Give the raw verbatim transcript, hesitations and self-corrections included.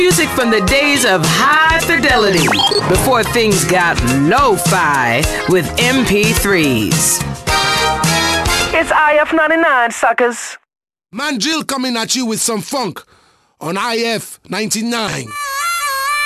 Music from the days of high fidelity, before things got lo-fi with M P threes. It's I F ninety-nine, suckers. Man Jill coming at you with some funk on I F ninety-nine.